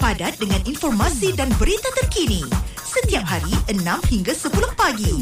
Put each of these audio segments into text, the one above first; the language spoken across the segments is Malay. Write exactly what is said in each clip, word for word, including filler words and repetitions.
padat dengan informasi dan berita terkini. Setiap hari enam hingga sepuluh pagi.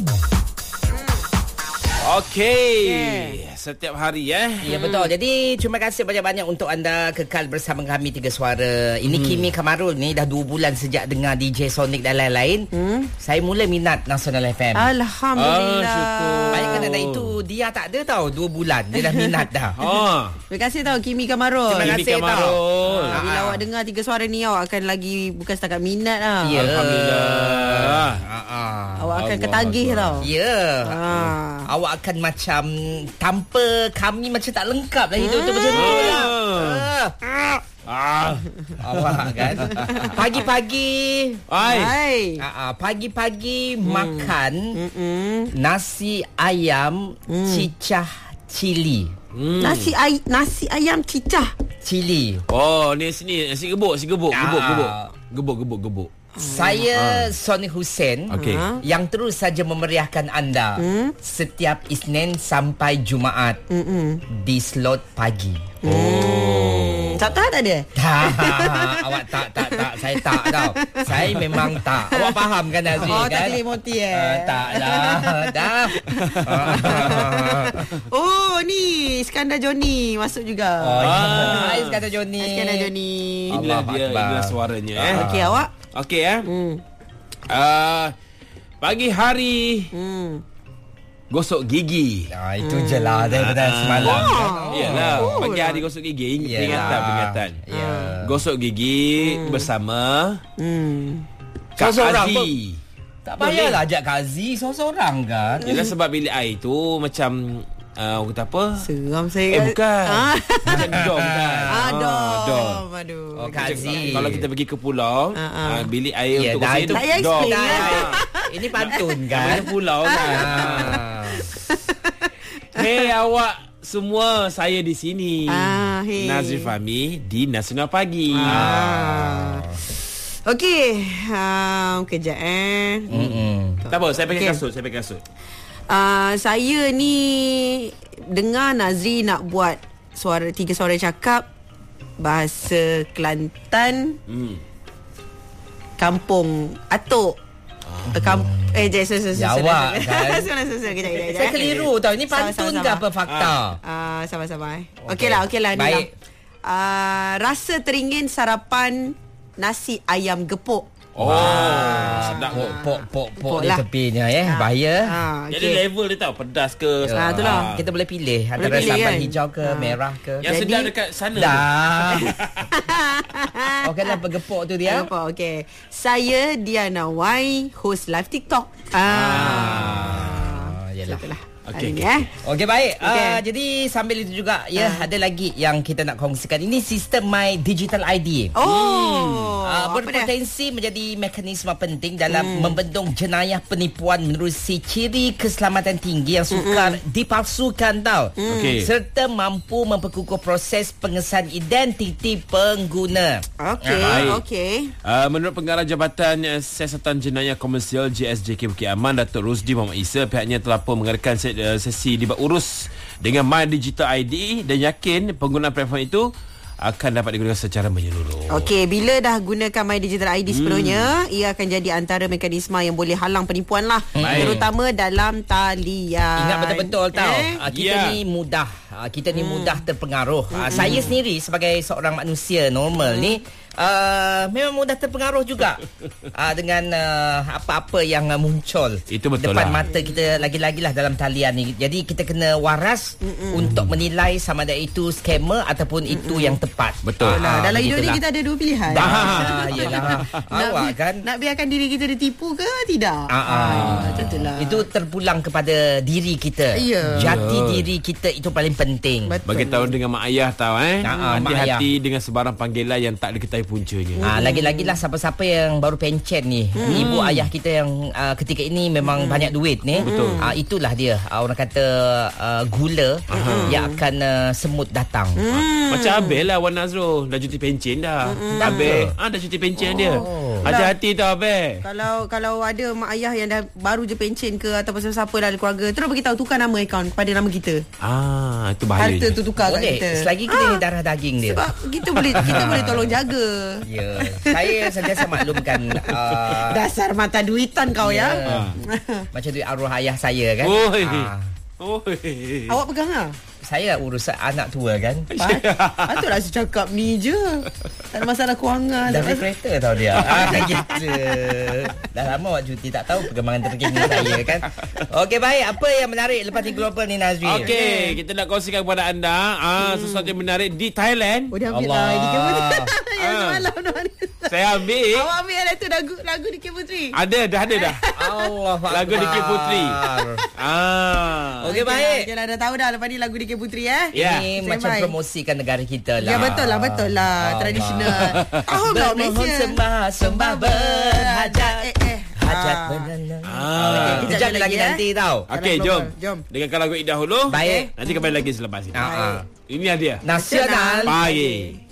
Okey. Yeah. Setiap hari eh. Ya betul. Jadi terima kasih banyak-banyak untuk anda kekal bersama kami Tiga Suara. Ini hmm. Kimi Kamarul ni dah dua bulan sejak dengar D J Sonic dan lain-lain. Hmm? Saya mula minat Nasional F M. Alhamdulillah. Oh, syukur. Baik kan ada itu dia tak ada tahu dua bulan dia dah minat dah. Oh. Terima kasih tau Kimi Kamarul. Terima kasih Kimi Kamarul. Ha, bila awak dengar Tiga Suara ni awak akan lagi bukan setakat minat lah. Ya. Alhamdulillah. Ha ah. Awak akan ketagih tau. Ya. Ha. Awak akan macam tanpa kami macam tak lengkap lah hidup tu macam tu lah. Ah. Ah. Awak kan pagi-pagi Ai. Hai. Ah, ah, pagi-pagi hmm. makan Mm-mm. nasi ayam hmm. cicah cili. Hmm. Nasi ay- nasi ayam cicah Cili. Oh, ni sini nasi gebuk, nasi gebuk, Ah. gebuk, gebuk. Gebuk, gebuk, gebuk. Saya Sony Hussein Okey. yang terus saja memeriahkan anda Hmm? setiap Isnin sampai Jumaat Mm-mm. di slot pagi. Oh. Tak tahu tak ada? Tak, awak tak, tak, tak. Saya tak tau. Saya memang tak. Awak faham kan Nazri Oh, kan? tak pilih moti eh? Uh, tak lah. Dah. Oh, ni Iskandar Joni masuk juga. Oh, Ah. Hai Iskandar Joni. Iskandar Joni. Inilah Allah dia, Akbar. inilah suaranya eh. Okey, awak? Okey eh. Hmm. Uh, pagi hari Hmm. gosok gigi. Ah, itu je lah daripada semalam. Oh. Iyalah, Oh. pagi hari gosok gigi. Yalah. Peringatan-peringatan. Ya. Gosok gigi bersama Hmm. Kak Seorang-seorang Aziz. Tak payahlah ajak Kak Aziz seorang-seorang kan. Yalah, sebab bilik air tu macam uh, kata apa? Seram saya. Eh bukan. Ah. Macam dom kan. Ah, dom. dom. Aduh. Oh, Kak Aziz. Kalau kita pergi ke pulau, Ah, ah. uh, bilik air Ya, untuk dah, gosok itu tu tak payah dom. explain Dah, lah. ini pantun kan. Namanya pulau kan. Ah. Hei awak semua, saya di sini. Ah, hey. Nazri Fahmi di Nasional Pagi. Ah. Okey, um, kejap eh. Mm-mm. Tak apa, saya pakai Okey. kasut, saya pakai kasut. Uh, saya ni dengar Nazri nak buat suara Tiga Suara cakap bahasa Kelantan, Hmm. kampung Atuk. Uh, kamp- eh, jap, sorry, sorry, sorry. Jawab, sorry. kan? Sorry, sorry, sorry, kejap, kejap, Saya kejap. keliru tau. Ini pantun Sabar, ke sabar. apa fakta? Ah, sabar-sabar eh. Okey. Okey lah, okey lah. ni Baik. lah. Uh, rasa teringin sarapan nasi ayam gepuk. Oh, sedap tu. Pok pok pok Pok di lah. tepinya eh. Ah. Bahaya. Ah, Jadi okey. level dia tahu pedas ke. Ah, tu lah. Kita boleh pilih antara Boleh pilih, sambal kan? hijau ke merah ke. Yang Jadi- sedap dekat sana tu. Dah. Oh, kenapa gepok tu dia? Apa? Okey. Saya Diana Y, host live TikTok. Ah. Ah, yalah. Itulah. Okey, Hari ni, okey. eh. Okey baik. Okey. Uh, jadi sambil itu juga ya Ah. ada lagi yang kita nak kongsikan. Ini sistem My Digital I D. Oh. Uh, apa dia? berpotensi menjadi mekanisme penting dalam hmm. membendung jenayah penipuan menerusi ciri keselamatan tinggi yang sukar hmm. dipalsukan tau. Hmm. Okey. Serta mampu memperkukuh proses pengesahan identiti pengguna. Okey, Baik. okey. Uh, menurut Pengarah Jabatan uh, Siasatan Jenayah Komersial J S J K Bukit Aman, Datuk Rusdi Muhammad Isa, pihaknya telah pun mengadakan se- uh, sesi libat urus dengan My Digital I D dan yakin penggunaan platform itu akan dapat digunakan secara menyeluruh. Okey, bila dah gunakan My Digital I D sepenuhnya, hmm. ia akan jadi antara mekanisme yang boleh halang penipuan lah. Baik. Terutama dalam talian. Ingat betul-betul tau. Eh? Uh, kita Ya. ni mudah uh, kita ni Hmm. mudah terpengaruh. Uh, saya sendiri sebagai seorang manusia normal Hmm. ni uh, memang mudah terpengaruh juga uh, dengan uh, apa-apa yang uh, muncul Itu betul depan lah. mata kita lagi-lagilah dalam talian ni. Jadi kita kena waras Mm-mm. untuk menilai sama ada itu scammer ataupun Mm-mm. itu yang tepat. Betul. Nah, dalam hidup ni begitulah. kita ada dua pilihan. Ah, yelah. Nak, Awak bi- kan nak biarkan diri kita ditipu ke tidak? Ah, ah. Macam tu lah. Itu terpulang kepada diri kita. Ya. Jati Ya. diri kita itu paling penting. Betul. Bagi tahu dengan mak ayah tahu eh. Ah, ah, mak Hati-hati dengan sebarang panggilan yang tak diketahui puncanya. Ah, lagi-lagi lah siapa-siapa yang baru pencen ni. Hmm. Ibu ayah kita yang uh, ketika ini memang hmm. banyak duit ni. Betul. Ah, itulah dia. Ah, orang kata uh, gula uh-huh. yang akan uh, semut datang. Hmm. Macam Abel lah Wan Nazrul. Dah cuti pencen dah. Mm-mm. Abel ah, dah cuti pencen oh. dia. Hati-hati tau Abel. Kalau kalau ada mak ayah yang dah baru je pencen ke ataupun siapa-siapa dalam keluarga, terus beritahu tukar nama akaun kepada nama kita. Ah, tu bahaya. Harta tu tukar kat Boleh. kita. Selagi kita Ah, ni darah daging dia. Sebab kita boleh kita boleh tolong jaga. Ya. Saya sentiasa maklumkan uh, Dasar mata duitan kau ya. ya. Macam duit arwah ayah saya kan. Oi. Ah, Oi. Awak pegang ah? saya urus anak tua kan. Patutlah saya cakap ni je. Tak ada masalah kewangan. Dah tak ada- refractor tau dia. Ah, gitu. Dah lama awak cuti tak tahu perkembangan terkini saya kan. Okey baik, apa yang menarik lepas ni global ni Nazri? Okey, kita nak kongsikan kepada anda ah sesuatu yang menarik di Thailand. Oh dia ambil Allah. lah di K Putri. Yang Ah. semalam tu. Saya ambil. Awak ambil yang tu lagu lagu di K Putri. Ada dah ada dah. Allah Lagu di K Putri. Ah. Okey baik. Okey lah, dah tahu dah lepas ni lagu di K Putri eh. Ya. Ini Saya macam baik. promosikan negara kita lah. Ya betul lah, betul lah. Allah. Tradisional. Tahu tak Bermohon Malaysia? sembah, sembah berhajat. Eh, eh. Hajat Ah. berenang. Ah. Okey, Kejap kejap lagi, lagi eh. nanti tau. Okey, Dalam jom. global. Jom. Dengarkan lagu ini dahulu. Baik. Nanti kembali lagi selepas ini. Ah, ah. Ini dia. Nasional Pagi.